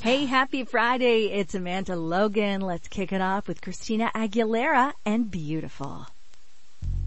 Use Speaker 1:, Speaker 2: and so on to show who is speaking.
Speaker 1: Hey, happy Friday. It's Amanda Logan. Let's kick it off with Christina Aguilera and Beautiful.